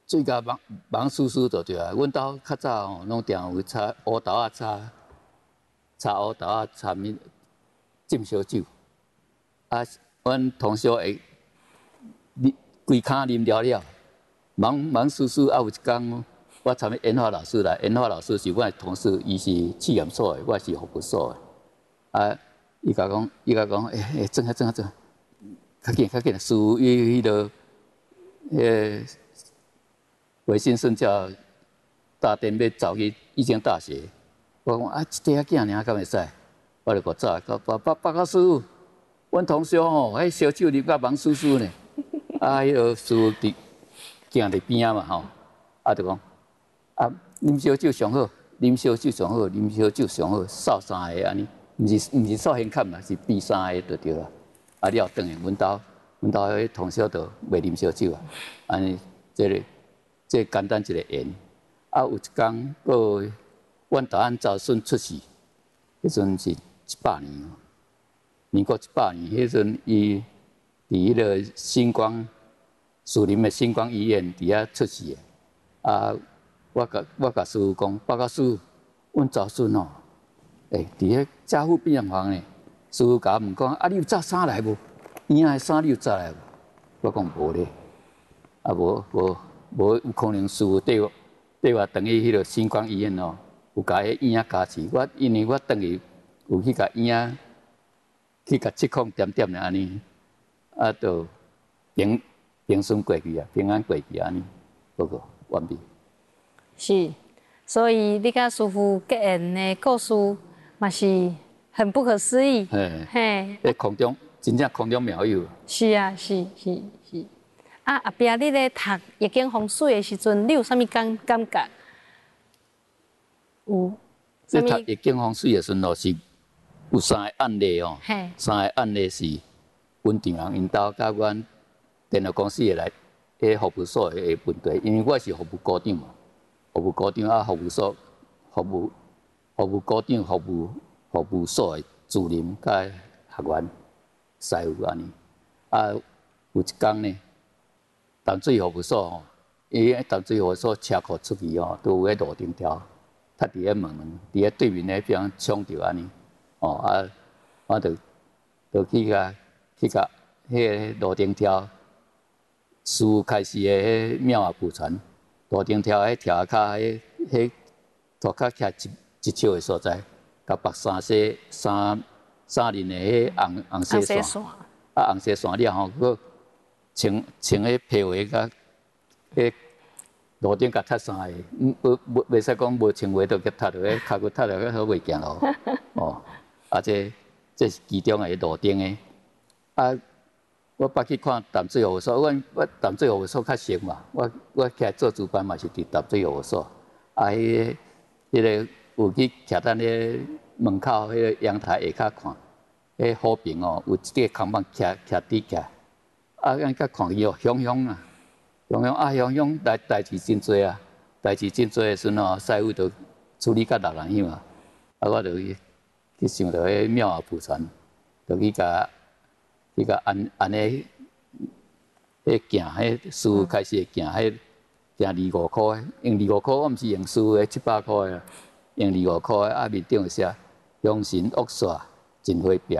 最甲忙叔叔就对啊。阮兜较早吼，拢定有炒乌豆仔炒乌豆仔炒面浸烧酒。啊，阮同学会规骹啉了，忙叔叔啊，有一天我参演化老师来，演化老师是阮的同事，伊是试验所的，我是服务所的。啊，伊甲讲，转啊，较紧，师傅伊迄落，维新圣教大殿要走去义经大学，我讲啊，一块仔囝尔，敢会使？我就个走，报告师傅，阮同学吼，迄烧酒啉甲忙叔叔呢。啊，迄个师傅伫行伫边仔嘛吼，啊就讲啊，啉烧酒上好，啉烧酒上好，扫三个安尼，毋是扫现坎嘛，是比三个就对啦。啊，了转去阮兜迄同学就袂啉烧酒啊，安尼这简单一个缘。啊，有一天个阮大汉早孙出世，迄阵是100年，民国100年，迄阵伊伫迄个星光树林的星光医院伫遐出世的。啊，我甲师傅讲，报告师傅，阮早孙哦，伫遐加护病房呢。师傅甲我问讲，啊，你有扎衫来无？婴仔的衫你有扎来无？我讲无咧，啊无有可能师傅缀我转去迄个星光医院哦，有甲迄婴仔加持。因为我转去有去甲婴仔去甲测控点咧安尼，啊，就平顺过去啊，平安过去安尼，报告完毕。 是，所以你甲师傅结缘的故事嘛是很不可思议。嘿， 在空中真正空中妙有。 是啊，是。啊，后壁你咧读易经风水的时阵，你有啥物感觉？有。 你读易经风水的时阵哦，是有3个案例哦。3个案例是阮丈人因兜甲阮电脑公司的服务所的问题，因为我是服务股长嘛，服务股长啊，服务所服务股长服务所的主任甲学员师傅安尼。啊，有一天呢，淡水服务所吼，伊淡水服务所车库出去吼，都有迄路灯条，踢伫迄门，伫迄对面迄边冲着安尼。哦啊，我就去甲迄个路灯条，师傅开始的迄妙啊普传，路灯条迄条骹迄涂骹徛一尺的所在，甲白三色三轮的迄红色线，啊红色线了吼，佮穿迄皮鞋甲迄路顶甲踢3个，袂使讲无穿鞋就甲踢落去，脚骨踢落去好袂行咯。哦，啊这是其中的路顶的。啊，我捌去看淡水服务所，我淡水服务所较熟嘛，我起来做主办嘛是伫淡水服务所。啊，迄个有去徛等咧门口迄个阳台下骹看，迄好评哦，有一个空板徛底徛，啊，咱甲看伊哦，汹汹啊，汹汹代志真多啊，代志真多的时阵哦，师傅就处理甲6人去嘛，啊，我就去想到迄妙啊普传，就去甲按迄行，迄师傅开始行，迄行25块，用25块，我毋是用师傅的700块啊，用25块啊，面顶有写凶神恶煞真会拼，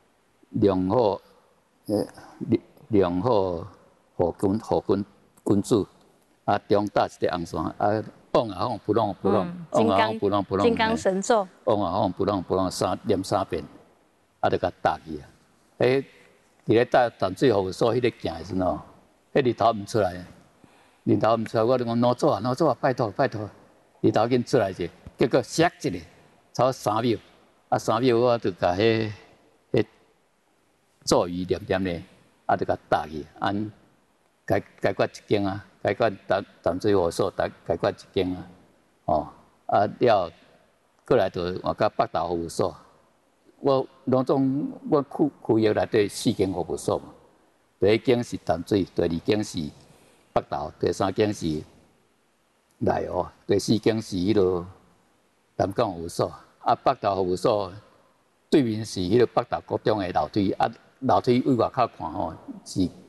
良好护君主，啊中搭一个红线，啊往啊往不浪， 金刚神咒， 往啊往不浪念3遍，啊就甲搭去啊。伫咧淡水服务所迄个行的时阵哦，迄日头毋出来，我就讲老祖啊，拜托，日头紧出来者，结果闪一个，差3秒，啊3秒我就甲迄咒语念咧，啊就甲搭去，安解决一间啊，解决淡水服务所解决一间啊，哦啊了，过来就换到北投服务所。我区域内底4间服务所嘛，第1间是淡水，第2间是北投，第3间是内湖，第4间是迄落南港服务所。啊，北投服务所对面是迄个北投国中的楼梯，啊楼梯往外口看吼是